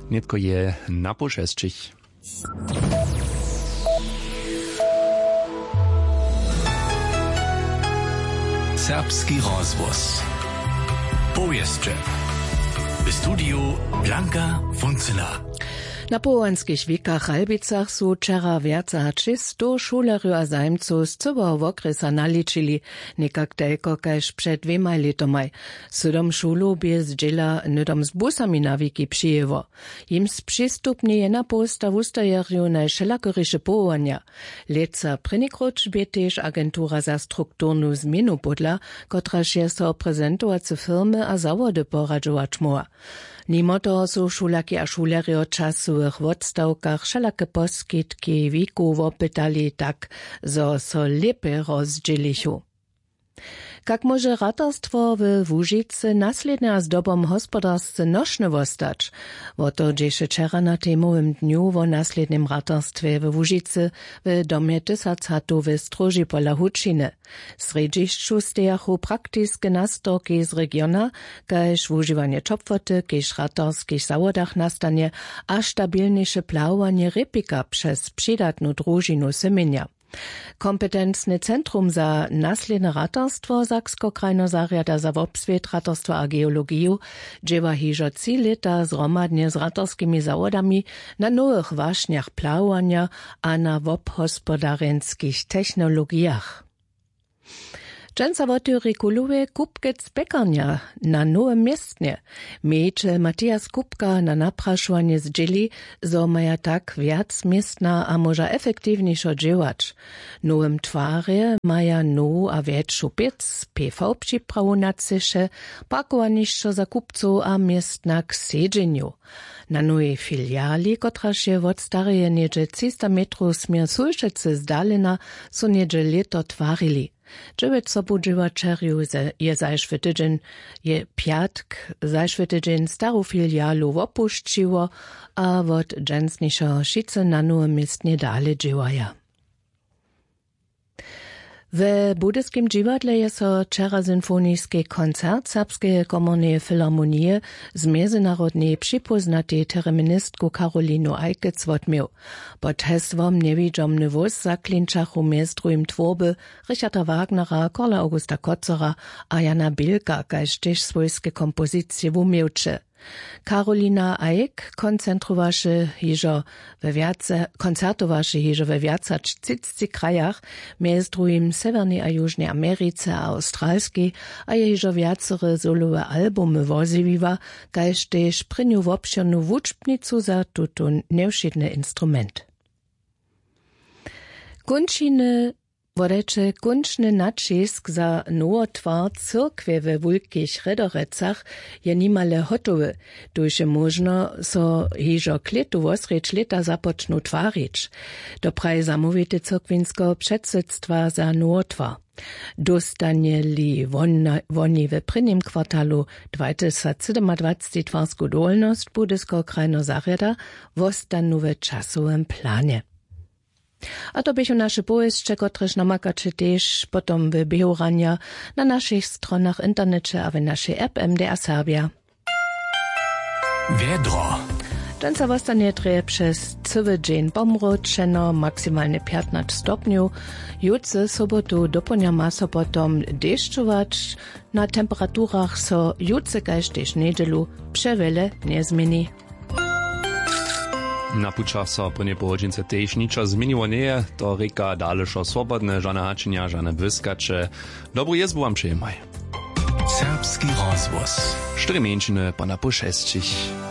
Netko je na pošesćih. Serbski rozvoz. Powieście. W studiu Blanka Funzela. Na połonskich wikach Albicach su wczera wjaca 300 šulerju a zajmcu z cyboho okresa naličili, nekak telko kaž przed 2 letomaj. 7 šulu bez džela nydom z busami na wiki přijevo. Jim przystupnie je na posta w ustajerju na šelakoryše połonja. Leca prenikroč bie tež agentura za strukturnu zmienu podla, kotraž je so prezentovace firmy a zawody poradžovač moa. Nimo toho su šulaki a šuleri o časových odstavkach všelaké poskytky wiku opytali tak, zo so lepe rozdzielichu. Kak może ratarstwo w Łužicy naslednie z dobom hospodarsce nošne wostać? Woto dziesze wczera na temowym dniu wo naslednym ratarstwie w Łužicy w domie Tysacatu w Stróży pola Hučiny. Sredzišću stejachu praktiske nastorki z regiona, kaž używanie czopwoty, kiež ratarskich zawodach nastanie, a stabilniejsze plawanie repika przez przydatną drużinu semienia. Kompetencne Centrum za nasledne ratarstwo Saksko-Krajno zariada za obsvět ratarstwa a geologiju dżewa hižo 3 leta zromadnie z ratarskimi zawodami na nowych waśniach plałania a na obhospodarenskich technologiach. Dżęca woty reguluje kupkec pekarnia na nowym miestnie. Miejcze Matthias Kupka na napraszanie zdzieli, zo maja tak wiac miestna a może efektywniejszo działać. Nowym twarze maja no a większą piec, PV przyprawu na cysze, pakowaniszczo za kupcu a miestna k siedzeniu. Na nowej filiali, kotraż je od stareje niedzie 300 metrów smier Sulszycy zdalena, so niedzie leto twarili. Dżewiec sobudżywaczerju je zajszwy tydzień, je piatk zajszwy tydzień starą filialu opuściło, a od dżęsniejszo šice na nowym miestnie dale dziewaja. W Budyskim dziwadle je so wczera symfonijski koncert Serbskiej Komornej Filharmonie z międzynarodnej przypoznatej terministku Karolinu Ajkec odmiał. Pod hesłom Niewidomny wóz zaklinčachu między drugim tworby Richarda Wagnera, Karla Augusta Kocera a Jana Bilka, kaž tež swojskie kompozycje umiewcze. Karolina Ajk koncertowaše hižo we viaca 30 krajach, między drugim Severnej a Južnej Americe a Australskiej, a je hižo viacere solowe albumy woziwiwa, kaž tež prynju wobširnu wučbnicu za tuto nevšitny instrument. Kunčny nacisk za nowotwar cyrkwie we wulkich Rederecach je nimale hotowy, dojże można so hižo kletu wosrecz leta zapocznu twarić. Dopraj zamówite cyrkwinsko przedsedztwa za nowotwar. Dostanie li woni we prynnym kwartalu 2027 twarsku dolność Budysko-Krajno zariada wostanowe czasowym planie. A to bychu nasze powieście, kotreż namakacie też potom w bihorania na naszych stronach internecie a w naszej app MDR Serbia. Wiedro. Dżęca wostanie treje przez cały dzień pomroczeno, maksymalnie 15 stopniów. Jutce sobotu doponia ma so potom deszczować. Na temperaturach so jutce kaž tež nedelu przewele nie zmieni. Na pučasa prnie pohodžince tež ničo zmieniło nie je, to reka dalešo swobodne, žane hačenja, žane wyskacze. Dobru jezbu vam přejemaj. Serbski rozvoz. 4 mięčiny pa na pošesćich.